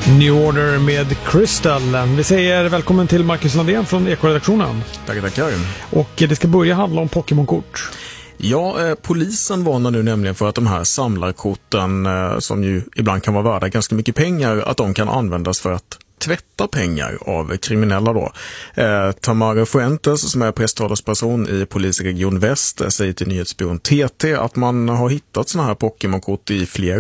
New Order med Crystal. Vi säger välkommen till Marcus Landén från Eko-redaktionen. Tackar. Och det ska börja handla om Pokémon-kort. Ja, polisen varnar nu nämligen för att de här samlarkorten, som ju ibland kan vara värda ganska mycket pengar, att de kan användas för att tvätta pengar av kriminella då. Tamara Fuentes, som är presstalesperson i polisregion Väst, säger till nyhetsbyrån TT att man har hittat såna här Pokémon-kort i flera